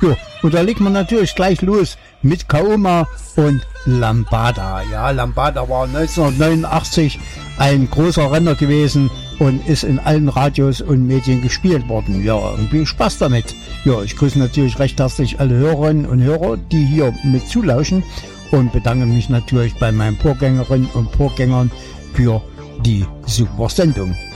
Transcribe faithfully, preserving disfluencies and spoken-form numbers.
Jo, und da legt man natürlich gleich los mit Kaoma und Lambada. Ja, Lambada war neunzehnhundertneunundachtzig ein großer Renner gewesen und ist in allen Radios und Medien gespielt worden. Ja, irgendwie Spaß damit. Ja, ich grüße natürlich recht herzlich alle Hörerinnen und Hörer, die hier mit zulauschen und bedanke mich natürlich bei meinen Vorgängerinnen und Vorgängern für die super Sendung.